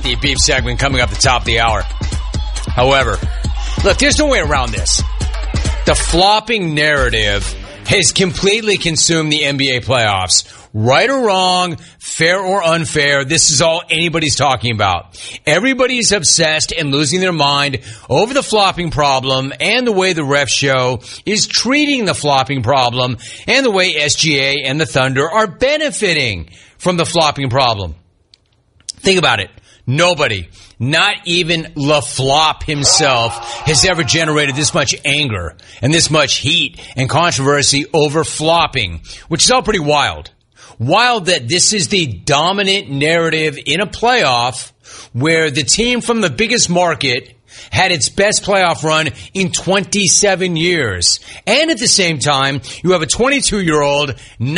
the beef segment coming up the top of the hour. However, look, there's no way around this. The flopping narrative has completely consumed the NBA playoffs. Right or wrong, fair or unfair, this is all anybody's talking about. Everybody's obsessed and losing their mind over the flopping problem and the way the ref show is treating the flopping problem and the way SGA and the Thunder are benefiting from the flopping problem. Think about it. Nobody, not even LaFlop himself, has ever generated this much anger and this much heat and controversy over flopping, which is all pretty wild. Wild that this is the dominant narrative in a playoff where the team from the biggest market had its best playoff run in 27 years. And at the same time, you have a 22-year-old,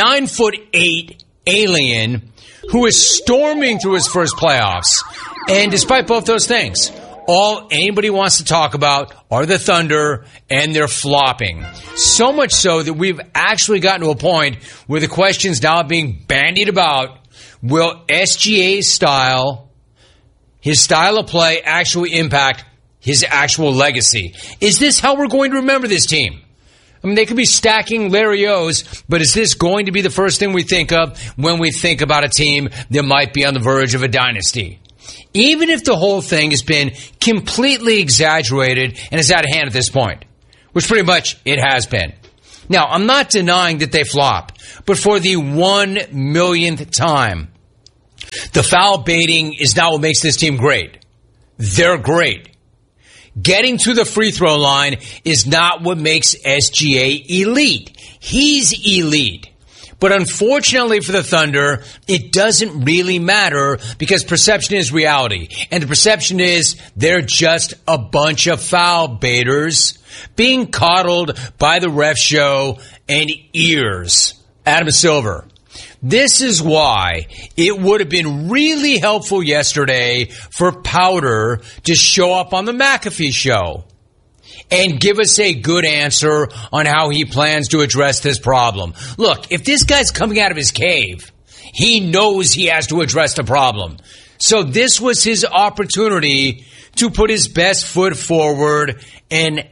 9'8" alien who is storming through his first playoffs. And despite both those things, all anybody wants to talk about are the Thunder and their flopping. So much so that we've actually gotten to a point where the question's now being bandied about, will SGA's style, his style of play, actually impact his actual legacy? Is this how we're going to remember this team? I mean, they could be stacking Larry O's, but is this going to be the first thing we think of when we think about a team that might be on the verge of a dynasty? Even if the whole thing has been completely exaggerated and is out of hand at this point, which pretty much it has been. Now, I'm not denying that they flop, but for the 1 millionth time, the foul baiting is not what makes this team great. They're great. Getting to the free throw line is not what makes SGA elite. He's elite. But unfortunately for the Thunder, it doesn't really matter because perception is reality. And the perception is they're just a bunch of foul baiters being coddled by the ref show and ears. Adam Silver. This is why it would have been really helpful yesterday for Powder to show up on the McAfee show and give us a good answer on how he plans to address this problem. Look, if this guy's coming out of his cave, he knows he has to address the problem. So this was his opportunity to put his best foot forward and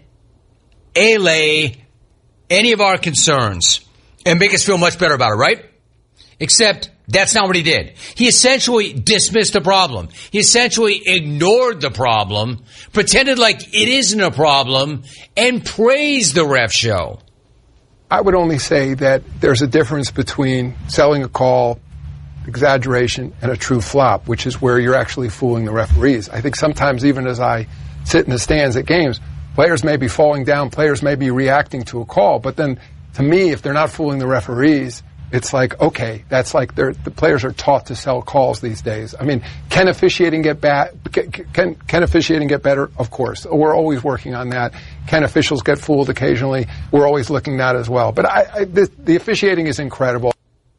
allay any of our concerns and make us feel much better about it, right? Except that's not what he did. He essentially dismissed the problem. He essentially ignored the problem, pretended like it isn't a problem, and praised the ref show. I would only say that there's a difference between selling a call, exaggeration, and a true flop, which is where you're actually fooling the referees. I think sometimes even as I sit in the stands at games, players may be falling down, players may be reacting to a call, but then to me, if they're not fooling the referees, it's like, okay, that's like the players are taught to sell calls these days. I mean, can officiating get bad? Can officiating get better? Of course. We're always working on that. Can officials get fooled occasionally? We're always looking at that as well. But the officiating is incredible.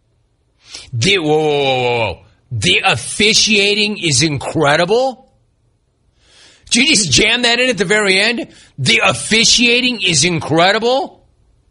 Whoa. The officiating is incredible? Did you just jam that in at the very end? The officiating is incredible?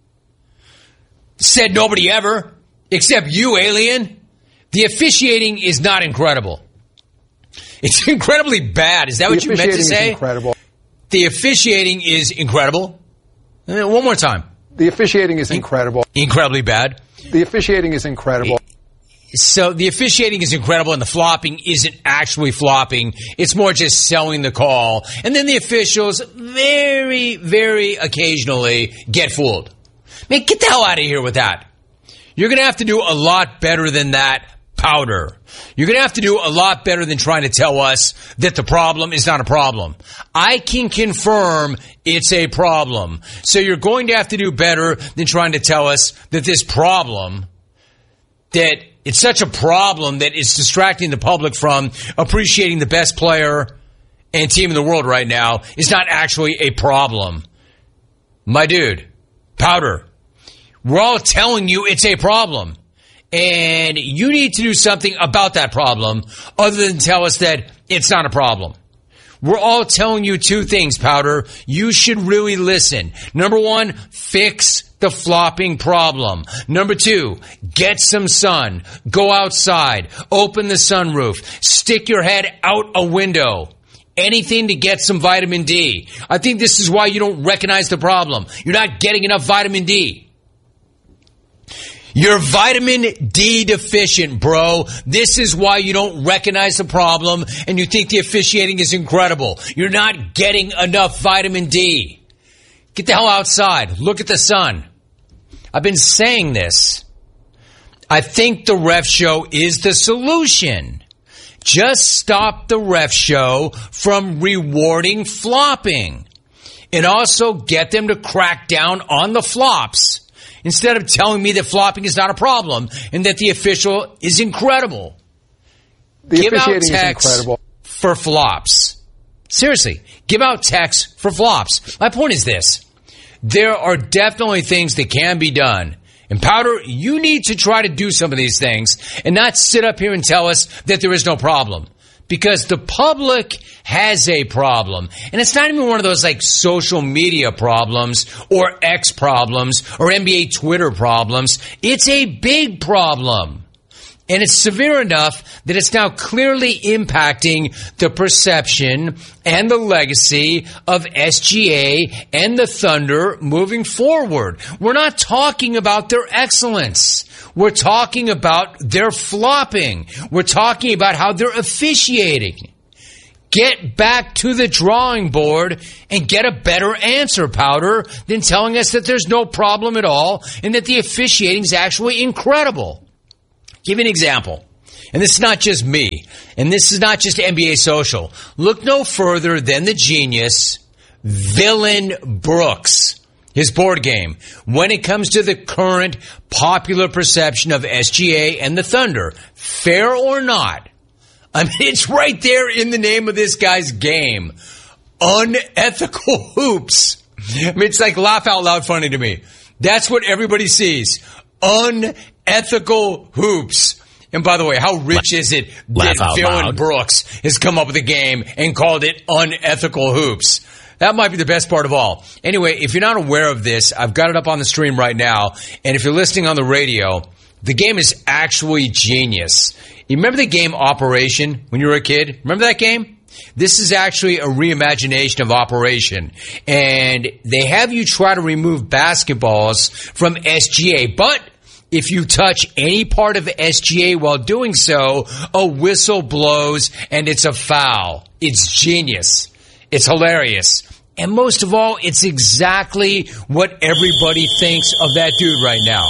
Said nobody ever. Except you, alien. The officiating is not incredible. It's incredibly bad. Is that what you meant to say? Is incredible. The officiating is incredible. One more time. The officiating is incredible. Incredibly bad. The officiating is incredible. So the officiating is incredible and the flopping isn't actually flopping. It's more just selling the call. And then the officials very, very occasionally get fooled. Man, get the hell out of here with that. You're going to have to do a lot better than that, Powder. You're going to have to do a lot better than trying to tell us that the problem is not a problem. I can confirm it's a problem. So you're going to have to do better than trying to tell us that this problem, that it's such a problem that it's distracting the public from appreciating the best player and team in the world right now is not actually a problem. My dude, Powder. We're all telling you it's a problem. And you need to do something about that problem other than tell us that it's not a problem. We're all telling you two things, Powder. You should really listen. Number one, fix the flopping problem. Number two, get some sun. Go outside. Open the sunroof. Stick your head out a window. Anything to get some vitamin D. I think this is why you don't recognize the problem. You're not getting enough vitamin D. You're vitamin D deficient, bro. This is why you don't recognize the problem and you think the officiating is incredible. You're not getting enough vitamin D. Get the hell outside. Look at the sun. I've been saying this. I think the ref show is the solution. Just stop the ref show from rewarding flopping. And also get them to crack down on the flops. Instead of telling me that flopping is not a problem and that the official is incredible. Give out texts for flops. Seriously, give out texts for flops. My point is this. There are definitely things that can be done. And Powder, you need to try to do some of these things and not sit up here and tell us that there is no problem. Because the public has a problem. And it's not even one of those like social media problems or X problems or NBA Twitter problems. It's a big problem. And it's severe enough that it's now clearly impacting the perception and the legacy of SGA and the Thunder moving forward. We're not talking about their excellence. We're talking about their flopping. We're talking about how they're officiating. Get back to the drawing board and get a better answer, Powder, than telling us that there's no problem at all and that the officiating is actually incredible. Give you an example. And this is not just me. And this is not just NBA Social. Look no further than the genius, Villain Brooks. His board game. When it comes to the current popular perception of SGA and the Thunder, fair or not, I mean, it's right there in the name of this guy's game. Unethical hoops. I mean, it's like laugh out loud funny to me. That's what everybody sees. Unethical hoops. And by the way, how rich is it that Villain Brooks has come up with a game and called it unethical hoops? That might be the best part of all. Anyway, if you're not aware of this, I've got it up on the stream right now. And if you're listening on the radio, the game is actually genius. You remember the game Operation when you were a kid? Remember that game? This is actually a reimagination of Operation. And they have you try to remove basketballs from SGA. But if you touch any part of SGA while doing so, a whistle blows and it's a foul. It's genius. It's hilarious. And most of all, it's exactly what everybody thinks of that dude right now.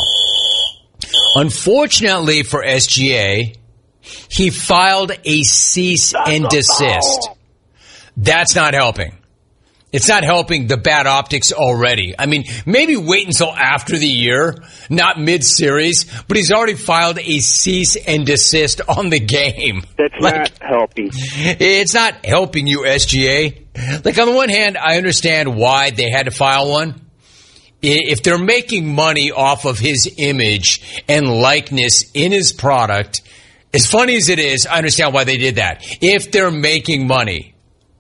Unfortunately for SGA, he filed a cease and desist. That's not helping. It's not helping the bad optics already. I mean, maybe wait until after the year, not mid-series, but he's already filed a cease and desist on the game. That's not helping. It's not helping you, SGA. Like, on the one hand, I understand why they had to file one. If they're making money off of his image and likeness in his product, as funny as it is, I understand why they did that. If they're making money.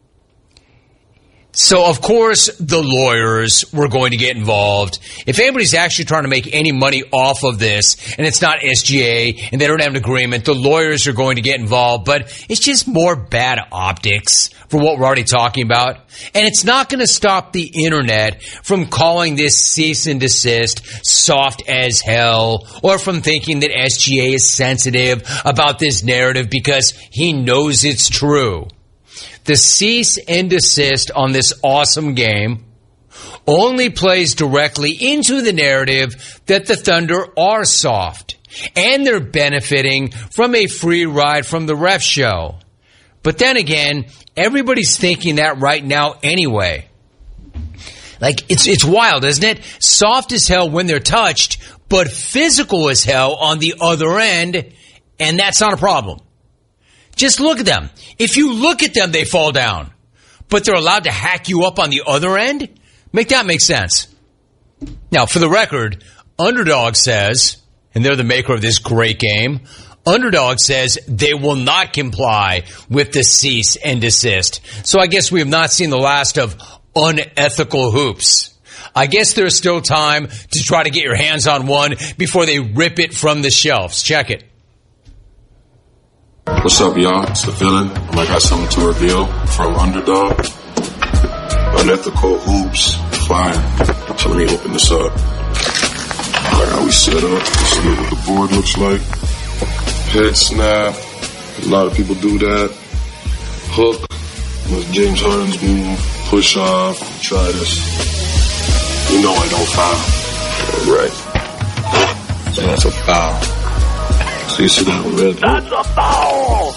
So, of course, the lawyers were going to get involved. If anybody's actually trying to make any money off of this, and it's not SGA, and they don't have an agreement, the lawyers are going to get involved. But it's just more bad optics for what we're already talking about. And it's not going to stop the internet from calling this cease and desist soft as hell, or from thinking that SGA is sensitive about this narrative because he knows it's true. The cease and desist on this awesome game only plays directly into the narrative that the Thunder are soft and they're benefiting from a free ride from the ref show. But then again, everybody's thinking that right now anyway. Like, it's wild, isn't it? Soft as hell when they're touched, but physical as hell on the other end, and that's not a problem. Just look at them. If you look at them, they fall down. But they're allowed to hack you up on the other end? Make that make sense. Now, for the record, Underdog says, and they're the maker of this great game, Underdog says they will not comply with the cease and desist. So I guess we have not seen the last of unethical hoops. I guess there's still time to try to get your hands on one before they rip it from the shelves. Check it. What's up, y'all? It's the Villain. I got something to reveal from Underdog. Unethical hoops, fire. So let me open this up. All right, how we set up. This is what the board looks like. Head snap. A lot of people do that. Hook. With James Harden's move. Push off. Try this. You know I don't foul. All right. So that's a foul. So you see that red? That's a foul!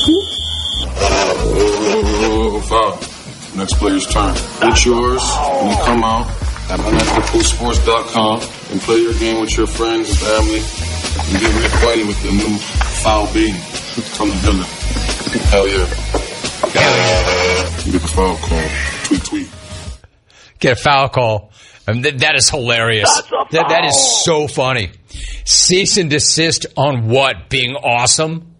Foul. Next player's turn. It's yours when you come out at unethicalsports.com and play your game with your friends and family and get reacquainted with the new foul beating from the Villain. Hell yeah. You get the foul call. Tweet. Get a foul call. I mean, that is hilarious. That is so funny. Cease and desist on what? Being awesome?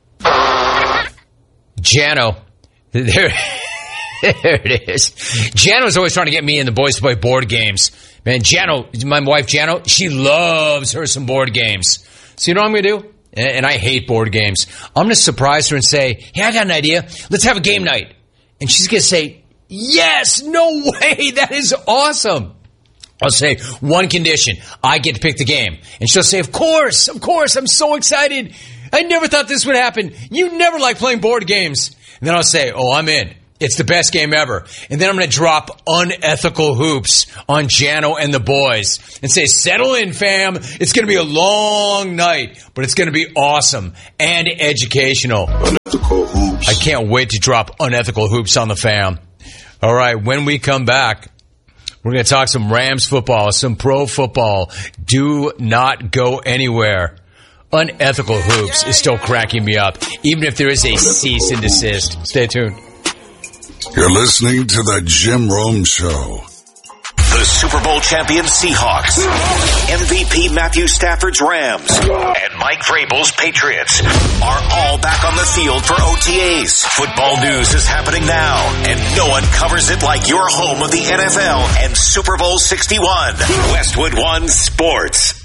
Jano. There it is. Jano's always trying to get me and the boys to play board games. Man, Jano, my wife Jano, she loves her some board games. So you know what I'm going to do? And I hate board games. I'm going to surprise her and say, hey, I got an idea. Let's have a game night. And she's going to say, yes, no way. That is awesome. I'll say, one condition, I get to pick the game. And she'll say, of course, I'm so excited. I never thought this would happen. You never like playing board games. And then I'll say, oh, I'm in. It's the best game ever. And then I'm going to drop unethical hoops on Jano and the boys and say, settle in, fam. It's going to be a long night, but it's going to be awesome and educational. Unethical hoops. I can't wait to drop unethical hoops on the fam. All right, when we come back, we're going to talk some Rams football, some pro football. Do not go anywhere. Unethical hoops is still cracking me up, even if there is a cease and desist. Stay tuned. You're listening to the Jim Rome Show. The Super Bowl champion Seahawks, MVP Matthew Stafford's Rams, and Mike Vrabel's Patriots are all back on the field for OTAs. Football news is happening now, and no one covers it like your home of the NFL and Super Bowl 61. Westwood One Sports.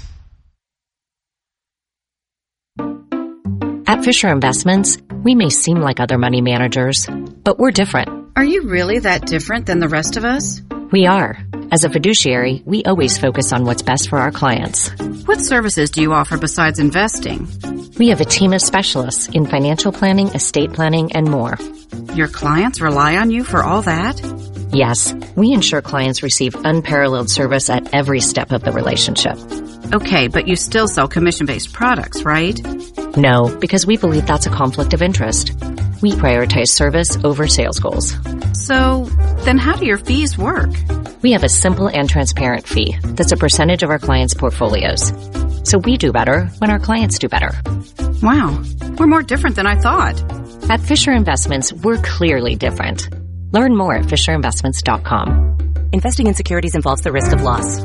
At Fisher Investments, we may seem like other money managers, but we're different. Are you really that different than the rest of us? We are. As a fiduciary, we always focus on what's best for our clients. What services do you offer besides investing? We have a team of specialists in financial planning, estate planning, and more. Your clients rely on you for all that? Yes, we ensure clients receive unparalleled service at every step of the relationship. Okay, but you still sell commission-based products, right? No, because we believe that's a conflict of interest. We prioritize service over sales goals. So, then how do your fees work? We have a simple and transparent fee that's a percentage of our clients' portfolios. So we do better when our clients do better. Wow, we're more different than I thought. At Fisher Investments, we're clearly different. Learn more at FisherInvestments.com. Investing in securities involves the risk of loss.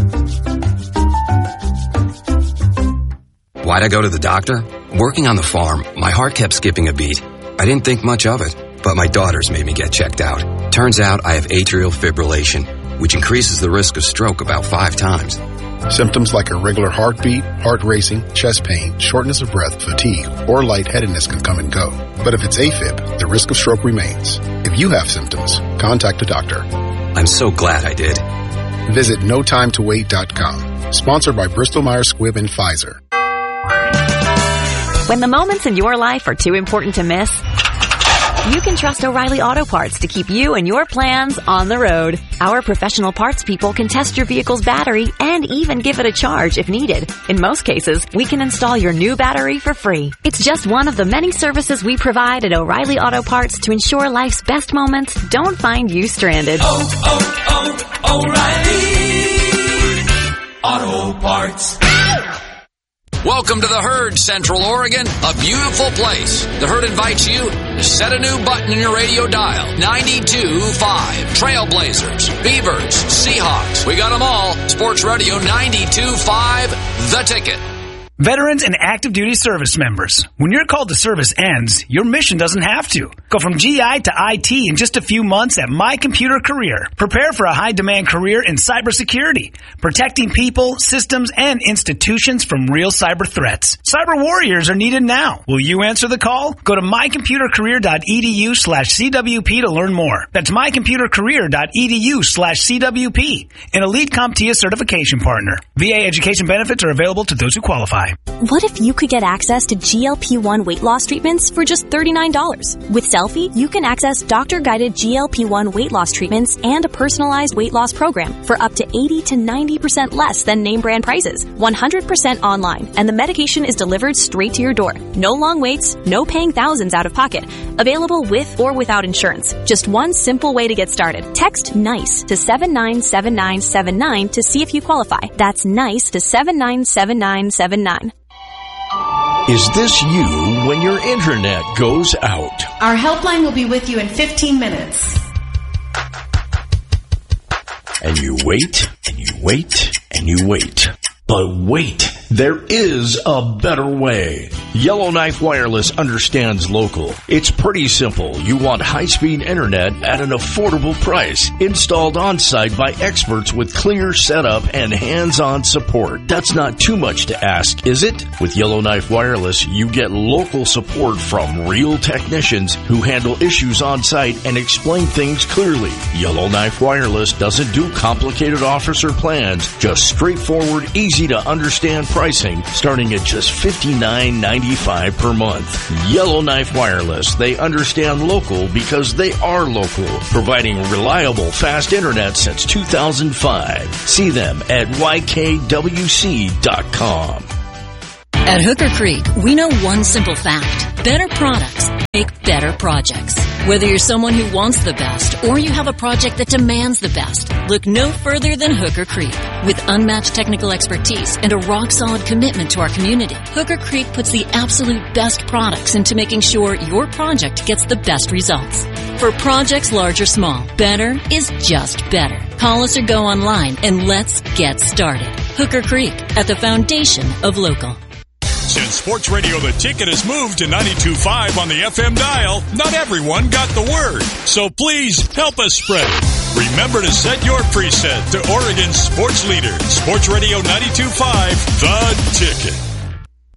Why'd I go to the doctor? Working on the farm, my heart kept skipping a beat. I didn't think much of it, but my daughters made me get checked out. Turns out I have atrial fibrillation, which increases the risk of stroke about 5 times. Symptoms like irregular heartbeat, heart racing, chest pain, shortness of breath, fatigue, or lightheadedness can come and go. But if it's AFib, the risk of stroke remains. If you have symptoms, contact a doctor. I'm so glad I did. Visit NoTimeToWait.com. Sponsored by Bristol-Myers Squibb and Pfizer. When the moments in your life are too important to miss, you can trust O'Reilly Auto Parts to keep you and your plans on the road. Our professional parts people can test your vehicle's battery and even give it a charge if needed. In most cases, we can install your new battery for free. It's just one of the many services we provide at O'Reilly Auto Parts to ensure life's best moments don't find you stranded. O'Reilly Auto Parts. Welcome to the Herd, Central Oregon, a beautiful place. The Herd invites you to set a new button in your radio dial. 92.5. Trailblazers, Beavers, Seahawks. We got them all. Sports Radio 92.5, The Ticket. Veterans and active duty service members. When your call to service ends, your mission doesn't have to. Go from GI to IT in just a few months at My Computer Career. Prepare for a high-demand career in cybersecurity, protecting people, systems, and institutions from real cyber threats. Cyber warriors are needed now. Will you answer the call? Go to mycomputercareer.edu/CWP to learn more. That's mycomputercareer.edu/CWP. An Elite CompTIA certification partner. VA education benefits are available to those who qualify. What if you could get access to GLP-1 weight loss treatments for just $39? With Selfie, you can access doctor-guided GLP-1 weight loss treatments and a personalized weight loss program for up to 80 to 90% less than name brand prices. 100% online, and the medication is delivered straight to your door. No long waits, no paying thousands out of pocket. Available with or without insurance. Just one simple way to get started. Text NICE to 797979 to see if you qualify. That's NICE to 797979. Is this you when your internet goes out? Our helpline will be with you in 15 minutes. And you wait, and you wait, and you wait. But wait, there is a better way. Yellowknife Wireless understands local. It's pretty simple. You want high-speed internet at an affordable price, installed on-site by experts with clear setup and hands-on support. That's not too much to ask, is it? With Yellowknife Wireless, you get local support from real technicians who handle issues on-site and explain things clearly. Yellowknife Wireless doesn't do complicated offers or plans, just straightforward, easy-to-understand pricing starting at just $59.95 per month. Yellowknife Wireless. They understand local because they are local, providing reliable, fast internet since 2005. See them at YKWC.com. At Hooker Creek, we know one simple fact. Better products make better projects. Whether you're someone who wants the best or you have a project that demands the best, look no further than Hooker Creek. With unmatched technical expertise and a rock-solid commitment to our community, Hooker Creek puts the absolute best products into making sure your project gets the best results. For projects large or small, better is just better. Call us or go online and let's get started. Hooker Creek, at the foundation of local. Since Sports Radio The Ticket has moved to 92.5 on the FM dial, not everyone got the word. So please help us spread it. Remember to set your preset to Oregon's sports leader, Sports Radio 92.5, The Ticket.